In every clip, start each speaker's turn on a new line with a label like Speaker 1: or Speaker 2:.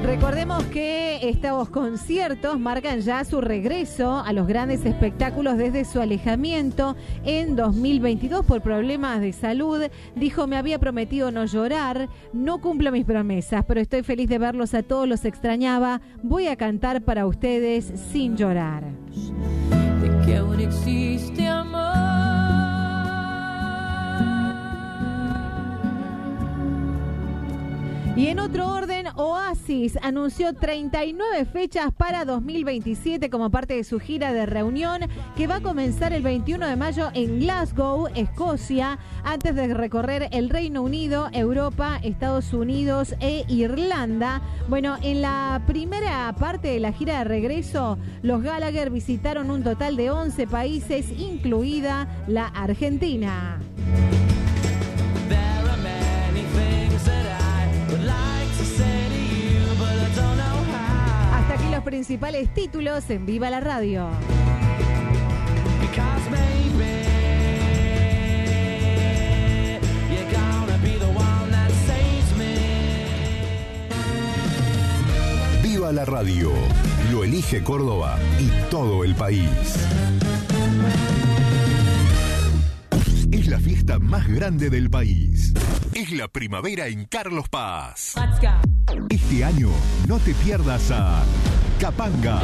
Speaker 1: Recordemos que estos conciertos marcan ya su regreso a los grandes espectáculos desde su alejamiento en 2022 por problemas de salud. Dijo, me había prometido no llorar, no cumplo mis promesas, pero estoy feliz de verlos a todos, los extrañaba. Voy a cantar para ustedes sin llorar.
Speaker 2: De que aún existe amor.
Speaker 1: Y en otro orden, Oasis anunció 39 fechas para 2027 como parte de su gira de reunión que va a comenzar el 21 de mayo en Glasgow, Escocia, antes de recorrer el Reino Unido, Europa, Estados Unidos e Irlanda. Bueno, en la primera parte de la gira de regreso, los Gallagher visitaron un total de 11 países, incluida la Argentina. Hasta aquí los principales títulos en Viva la Radio.
Speaker 3: Viva la Radio. Lo elige Córdoba y todo el país. Es la fiesta más grande del país. Es la primavera en Carlos Paz. Este año no te pierdas a Capanga,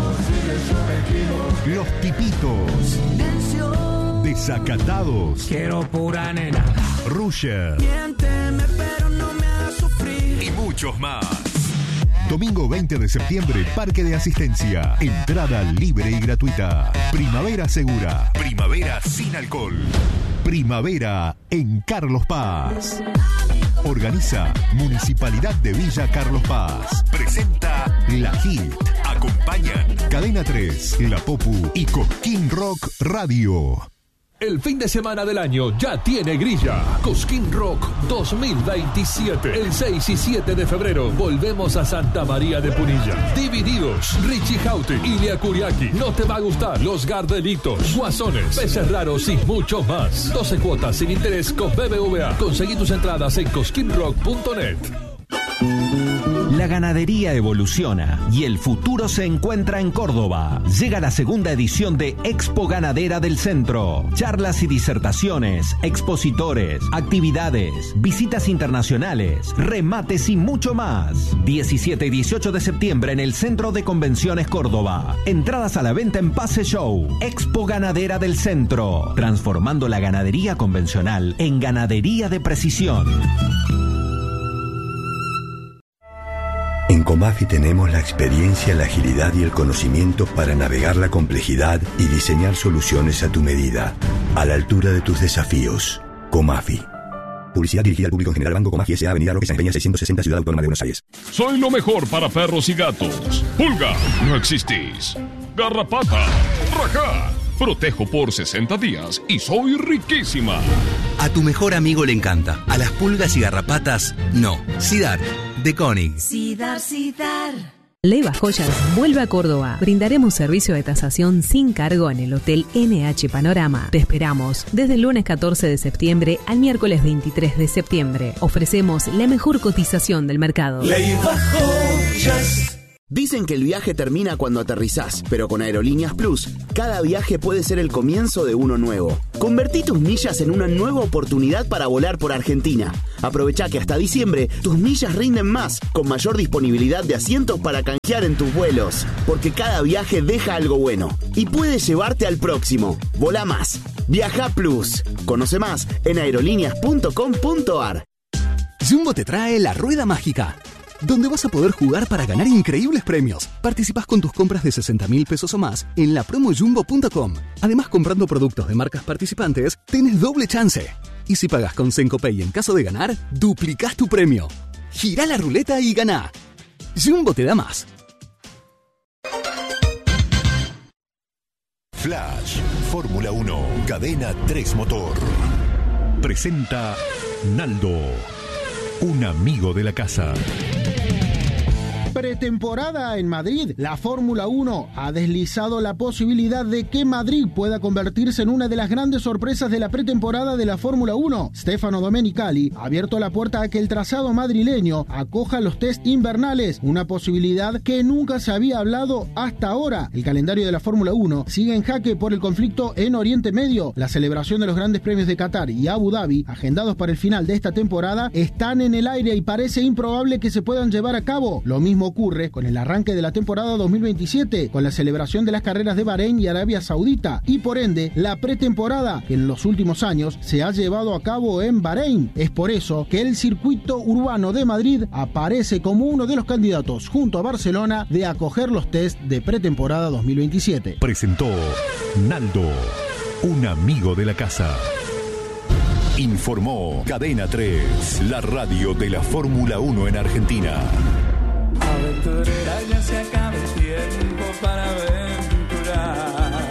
Speaker 3: Los Tipitos, Desacatados,
Speaker 4: Quiero pura nena,
Speaker 3: Rusher,
Speaker 4: miénteme pero no me hagas sufrir.
Speaker 3: y muchos más. Domingo 20 de septiembre, Parque de Asistencia. Entrada libre y gratuita. Primavera segura. Primavera sin alcohol. Primavera en Carlos Paz. Organiza Municipalidad de Villa Carlos Paz. Presenta La Hit. Acompañan Cadena 3, La Popu y Cosquín Rock Radio.
Speaker 5: El fin de semana del año ya tiene grilla. Cosquín Rock 2027. El 6 y 7 de febrero volvemos a Santa María de Punilla. Divididos, Richie Jaute, Ilia Kuriaki, No Te Va a Gustar, Los Gardelitos, Guasones, Peces Raros y mucho más. 12 cuotas sin interés con BBVA. Conseguí tus entradas en cosquinrock.net.
Speaker 6: La ganadería evoluciona y el futuro se encuentra en Córdoba. Llega la segunda edición de Expo Ganadera del Centro. Charlas y disertaciones, expositores, actividades, visitas internacionales, remates y mucho más. 17 y 18 de septiembre en el Centro de Convenciones Córdoba. Entradas a la venta en Pase Show. Expo Ganadera del Centro. Transformando la ganadería convencional en ganadería de precisión.
Speaker 7: En Comafi tenemos la experiencia, la agilidad y el conocimiento para navegar la complejidad y diseñar soluciones a tu medida, a la altura de tus desafíos. Comafi. Publicidad dirigida al público en general. Banco Comafi S.A. Avenida Roque San Peña 660, Ciudad Autónoma de Buenos Aires.
Speaker 8: Soy lo mejor para perros y gatos. Pulga, no existís. Garrapata, rajá. Protejo por 60 días y soy riquísima.
Speaker 9: A tu mejor amigo le encanta. A las pulgas y garrapatas, no. Sidar, de Koenig.
Speaker 2: Sidar.
Speaker 10: Leiva Joyas vuelve a Córdoba. Brindaremos servicio de tasación sin cargo en el Hotel NH Panorama. Te esperamos desde el lunes 14 de septiembre al miércoles 23 de septiembre. Ofrecemos la mejor cotización del mercado.
Speaker 4: Leiva Joyas.
Speaker 11: Dicen que el viaje termina cuando aterrizás, pero con Aerolíneas Plus, cada viaje puede ser el comienzo de uno nuevo. Convertí tus millas en una nueva oportunidad para volar por Argentina. Aprovecha que hasta diciembre tus millas rinden más, con mayor disponibilidad de asientos para canjear en tus vuelos. Porque cada viaje deja algo bueno y puede llevarte al próximo. Volá más. Viaja Plus. Conoce más en aerolíneas.com.ar.
Speaker 12: Jumbo te trae la Rueda Mágica, donde vas a poder jugar para ganar increíbles premios. Participás con tus compras de 60.000 pesos o más en la promo jumbo.com. Además, comprando productos de marcas participantes, tenés doble chance. Y si pagás con Sencopay en caso de ganar, duplicás tu premio. Girá la ruleta y ganá. Jumbo te da más.
Speaker 3: Flash, Fórmula 1, Cadena 3 Motor. Presenta Naldo, un amigo de la casa.
Speaker 13: Pretemporada en Madrid. La Fórmula 1 ha deslizado la posibilidad de que Madrid pueda convertirse en una de las grandes sorpresas de la pretemporada de la Fórmula 1. Stefano Domenicali ha abierto la puerta a que el trazado madrileño acoja los test invernales, una posibilidad que nunca se había hablado hasta ahora. El calendario de la Fórmula 1 sigue en jaque por el conflicto en Oriente Medio. La celebración de los grandes premios de Qatar y Abu Dhabi, agendados para el final de esta temporada, están en el aire y parece improbable que se puedan llevar a cabo. Lo mismo ocurre con el arranque de la temporada 2027, con la celebración de las carreras de Bahrein y Arabia Saudita, y por ende la pretemporada, que en los últimos años se ha llevado a cabo en Bahrein. Es por eso que el circuito urbano de Madrid aparece como uno de los candidatos, junto a Barcelona, de acoger los test de pretemporada 2027.
Speaker 3: Presentó Naldo, un amigo de la casa. Informó Cadena 3, la radio de la Fórmula 1 en Argentina.
Speaker 4: Aventurera, ya se acaba el tiempo para aventurar.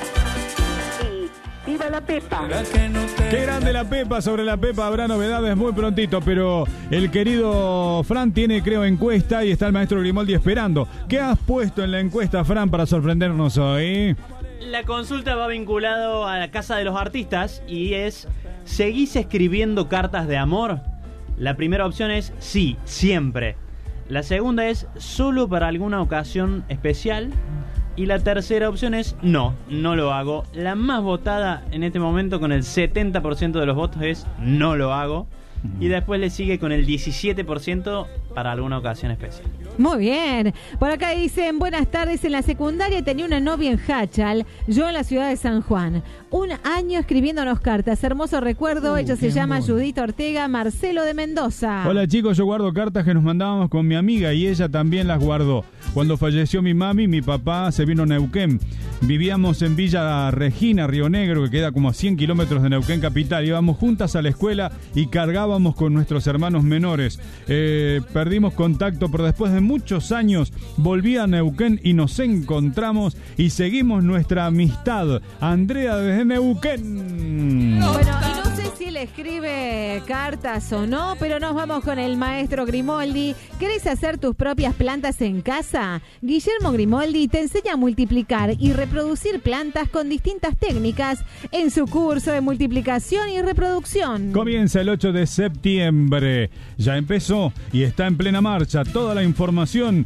Speaker 14: Sí, viva la Pepa.
Speaker 15: Qué grande la Pepa. Sobre la Pepa habrá novedades muy prontito, pero el querido Fran tiene, creo, encuesta y está el maestro Grimoldi esperando. ¿Qué has puesto en la encuesta, Fran, para sorprendernos hoy?
Speaker 16: La consulta va vinculado a la Casa de los Artistas y es: ¿seguís escribiendo cartas de amor? La primera opción es sí, siempre. La segunda es solo para alguna ocasión especial. Y la tercera opción es no, no lo hago. La más votada en este momento, con el 70% de los votos, es no lo hago. Y después le sigue con el 17% para alguna ocasión especial.
Speaker 1: Muy bien. Por acá dicen: buenas tardes, en la secundaria tenía una novia en Hachal, yo en la ciudad de San Juan. Un año escribiéndonos cartas, hermoso recuerdo. Ella se llama Judith Ortega, Marcelo de Mendoza.
Speaker 15: Hola chicos, yo guardo cartas que nos mandábamos con mi amiga y ella también las guardó. Cuando falleció mi mami, mi papá se vino a Neuquén. Vivíamos en Villa Regina, Río Negro, que queda como a 100 kilómetros de Neuquén capital. Íbamos juntas a la escuela y cargábamos con nuestros hermanos menores. Perdimos contacto, pero después de muchos años volví a Neuquén y nos encontramos y seguimos nuestra amistad. Andrea desde Neuquén.
Speaker 1: Bueno, y no sé si él escribe cartas o no, pero nos vamos con el maestro Grimoldi. ¿Querés hacer tus propias plantas en casa? Guillermo Grimoldi te enseña a multiplicar y reproducir plantas con distintas técnicas en su curso de multiplicación y reproducción.
Speaker 15: Comienza el 8 de septiembre. Ya empezó y está en plena marcha. Toda la información,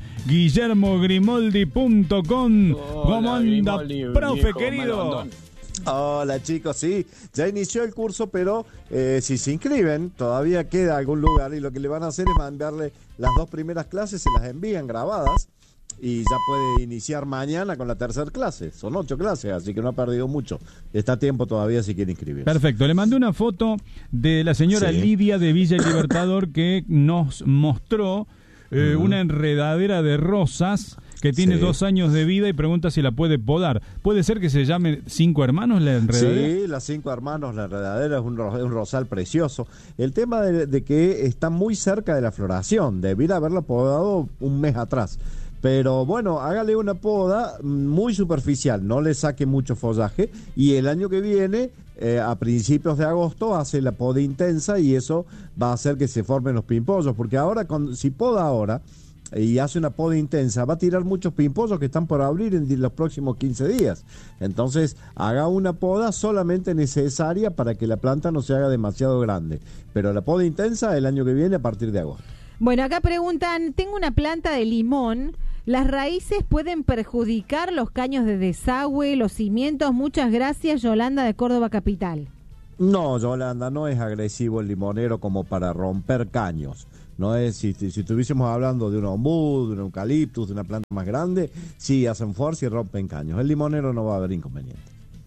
Speaker 15: guillermogrimoldi.com. ¿Cómo anda, profe querido?
Speaker 17: Hola chicos, sí, ya inició el curso, pero si se inscriben todavía queda algún lugar y lo que le van a hacer es mandarle las 2 primeras clases, se las envían grabadas y ya puede iniciar mañana con la tercera clase. Son 8 clases, así que no ha perdido mucho. Está a tiempo todavía si quiere inscribirse.
Speaker 15: Perfecto, le mandé una foto de la señora Lidia de Villa Libertador que nos mostró una enredadera de rosas que tiene 2 años de vida y pregunta si la puede podar. ¿Puede ser que se llame 5 hermanos la enredadera?
Speaker 17: Sí, las 5 hermanos, la enredadera es un rosal precioso. El tema de que está muy cerca de la floración, debiera haberla podado un mes atrás. Pero bueno, hágale una poda muy superficial, no le saque mucho follaje y el año que viene, a principios de agosto, hace la poda intensa y eso va a hacer que se formen los pimpollos, porque ahora, si poda ahora y hace una poda intensa, va a tirar muchos pimpollos que están por abrir en los próximos 15 días. Entonces, haga una poda solamente necesaria para que la planta no se haga demasiado grande. Pero la poda intensa el año que viene a partir de agosto.
Speaker 1: Bueno, acá preguntan, tengo una planta de limón, ¿las raíces pueden perjudicar los caños de desagüe, los cimientos? Muchas gracias, Yolanda de Córdoba Capital.
Speaker 17: No, Yolanda, no es agresivo el limonero como para romper caños. No es, si estuviésemos hablando de un ombú, de un eucaliptus, de una planta más grande, sí hacen fuerza y rompen caños. El limonero no va a haber inconveniente.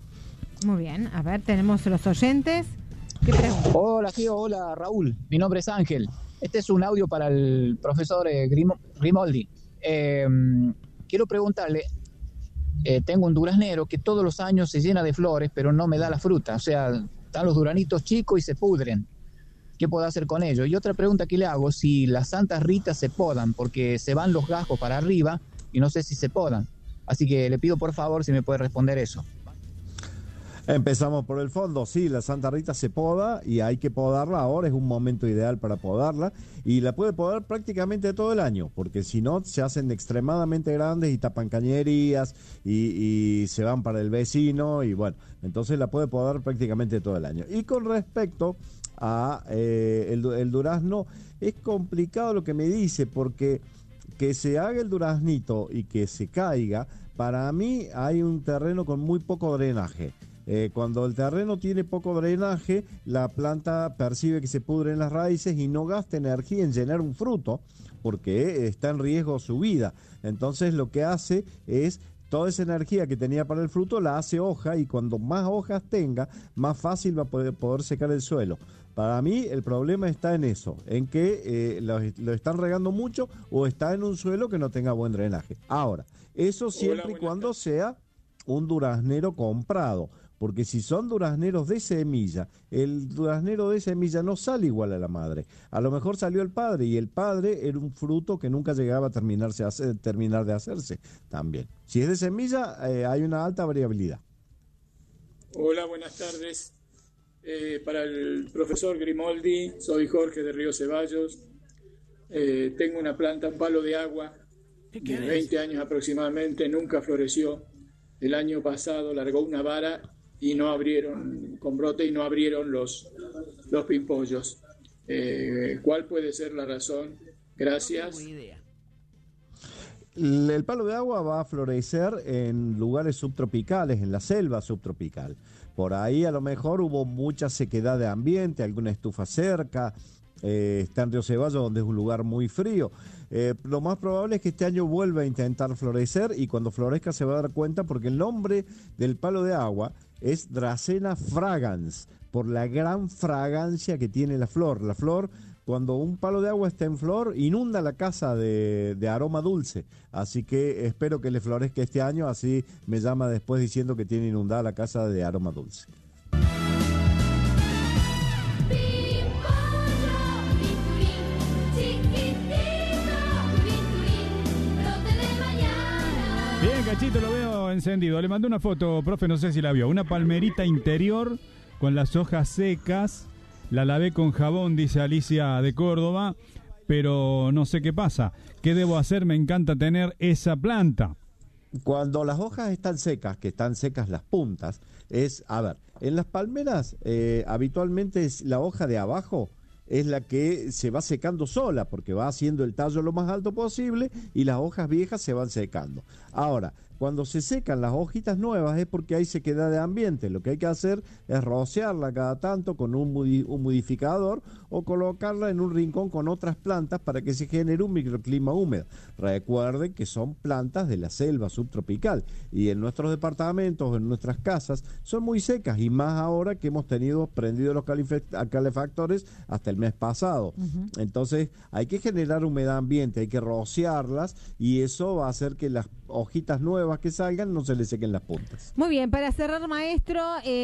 Speaker 1: Muy bien, a ver, tenemos los oyentes. ¿Qué pregunta?
Speaker 18: Hola, tío, hola, Raúl. Mi nombre es Ángel. Este es un audio para el profesor Grimoldi. Quiero preguntarle, tengo un duraznero que todos los años se llena de flores, pero no me da la fruta. O sea, están los duranitos chicos y se pudren. ¿Qué puedo hacer con ellos? Y otra pregunta que le hago, si las Santas Ritas se podan, porque se van los gajos para arriba y no sé si se podan. Así que le pido por favor si me puede responder eso.
Speaker 17: Empezamos por el fondo, sí, la Santa Rita se poda y hay que podarla ahora, es un momento ideal para podarla y la puede podar prácticamente todo el año, porque si no se hacen extremadamente grandes y tapan cañerías y se van para el vecino y bueno, entonces la puede podar prácticamente todo el año. Y con respecto a el durazno, es complicado lo que me dice, porque que se haga el duraznito y que se caiga, para mí hay un terreno con muy poco drenaje. Cuando el terreno tiene poco drenaje, la planta percibe que se pudren las raíces y no gasta energía en llenar un fruto, porque está en riesgo su vida. Entonces lo que hace es toda esa energía que tenía para el fruto la hace hoja, y cuando más hojas tenga, más fácil va a poder secar el suelo. Para mí el problema está en eso, en que lo están regando mucho o está en un suelo que no tenga buen drenaje. Ahora, eso siempre y cuando sea un duraznero comprado, porque si son durazneros de semilla, el duraznero de semilla no sale igual a la madre. A lo mejor salió el padre, y el padre era un fruto que nunca llegaba a terminar de hacerse también. Si es de semilla, hay una alta variabilidad.
Speaker 14: Hola, buenas tardes. Para el profesor Grimoldi, soy Jorge de Río Ceballos. Tengo una planta, un palo de agua, de 20 años aproximadamente, nunca floreció. El año pasado largó una vara y no abrieron, con brote, y no abrieron los pimpollos. ¿Cuál puede ser la razón? Gracias.
Speaker 17: El palo de agua va a florecer en lugares subtropicales, en la selva subtropical. Por ahí a lo mejor hubo mucha sequedad de ambiente, alguna estufa cerca. Está en Río Ceballos, donde es un lugar muy frío. Lo más probable es que este año vuelva a intentar florecer, y cuando florezca se va a dar cuenta, porque el nombre del palo de agua es Dracena fragans, por la gran fragancia que tiene la flor. La flor, cuando un palo de agua está en flor, inunda la casa de aroma dulce. Así que espero que le florezca este año, así me llama después diciendo que tiene inundada la casa de aroma dulce.
Speaker 15: Bien, Cachito, lo veo encendido. Le mandé una foto, profe, no sé si la vio. Una palmerita interior con las hojas secas. La lavé con jabón, dice Alicia de Córdoba, pero no sé qué pasa. ¿Qué debo hacer? Me encanta tener esa planta.
Speaker 17: Cuando las hojas están secas, que están secas las puntas, en las palmeras habitualmente es la hoja de abajo es la que se va secando sola, porque va haciendo el tallo lo más alto posible y las hojas viejas se van secando. Ahora, cuando se secan las hojitas nuevas es porque hay sequedad de ambiente. Lo que hay que hacer es rociarla cada tanto con un humidificador o colocarla en un rincón con otras plantas para que se genere un microclima húmedo. Recuerden que son plantas de la selva subtropical y en nuestros departamentos, en nuestras casas, son muy secas, y más ahora que hemos tenido prendidos los calefactores hasta el mes pasado. Entonces hay que generar humedad ambiente, hay que rociarlas, y eso va a hacer que las hojitas nuevas que salgan no se le sequen las puntas.
Speaker 1: Muy bien, para cerrar, maestro,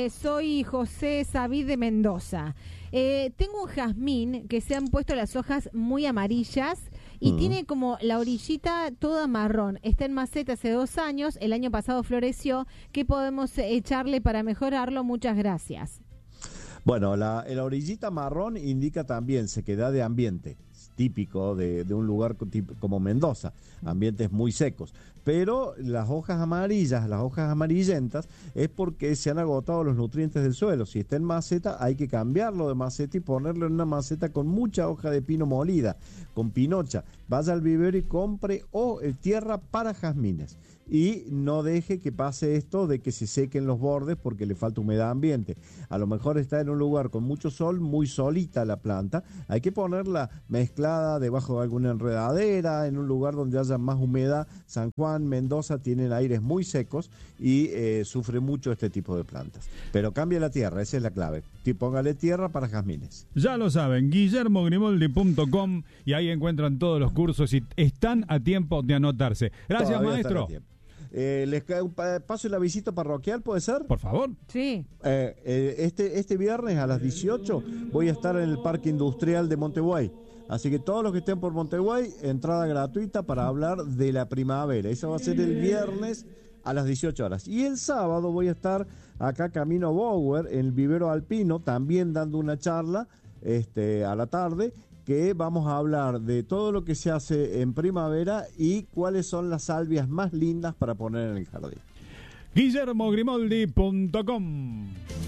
Speaker 1: soy José Savid de Mendoza. Tengo un jazmín que se han puesto las hojas muy amarillas y tiene como la orillita toda marrón. Está en maceta hace 2 años, el año pasado floreció. ¿Qué podemos echarle para mejorarlo? Muchas gracias.
Speaker 17: Bueno, la orillita marrón indica también sequedad de ambiente, típico de un lugar como Mendoza, ambientes muy secos. Pero las hojas amarillas, las hojas amarillentas, es porque se han agotado los nutrientes del suelo. Si está en maceta, hay que cambiarlo de maceta y ponerlo en una maceta con mucha hoja de pino molida, con pinocha. Vaya al vivero y compre tierra para jazmines. Y no deje que pase esto de que se sequen los bordes porque le falta humedad ambiente. A lo mejor está en un lugar con mucho sol, muy solita la planta. Hay que ponerla mezclada debajo de alguna enredadera, en un lugar donde haya más humedad. San Juan, Mendoza tienen aires muy secos y sufre mucho este tipo de plantas. Pero cambie la tierra, esa es la clave. Póngale tierra para jazmines.
Speaker 15: Ya lo saben, guillermogrimoldi.com, y ahí encuentran todos los cursos y están a tiempo de anotarse. Gracias,
Speaker 17: todavía
Speaker 15: maestro.
Speaker 17: Les cae un paso la visita parroquial, ¿puede ser?
Speaker 15: Por favor.
Speaker 1: Sí.
Speaker 17: Este viernes a las 18 voy a estar en el Parque Industrial de Monteguay. Así que todos los que estén por Monteguay, entrada gratuita para hablar de la primavera. Eso va a ser el viernes a las 18 horas. Y el sábado voy a estar acá camino a Bower, en el vivero alpino, también dando una charla a la tarde, que vamos a hablar de todo lo que se hace en primavera y cuáles son las salvias más lindas para poner en el jardín.
Speaker 15: GuillermoGrimoldi.com